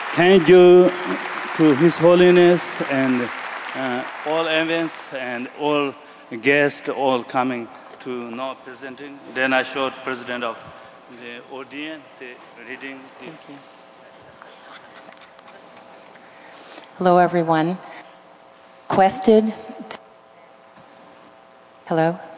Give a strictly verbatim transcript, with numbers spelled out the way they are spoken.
Thank you to His Holiness and uh, all events and all guests all coming to now presenting. Then I showed President of the audience the reading this. Hello, everyone. Requested. Hello.